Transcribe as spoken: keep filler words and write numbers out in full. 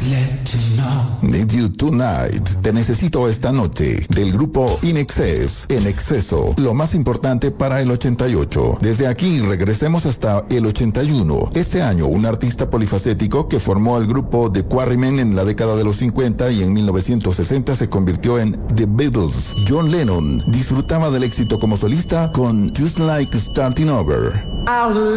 let you know. Need You Tonight, Te Necesito Esta Noche, del grupo In Excess, En Exceso, lo más importante para el ochenta y ocho. Desde aquí regresemos hasta el ochenta y uno. Este año, un artista polifacético que formó el grupo The Quarrymen en la década de los cincuenta y en mil novecientos sesenta se convirtió en The Beatles. John Lennon disfrutaba del éxito como solista con Just Like Starting Over.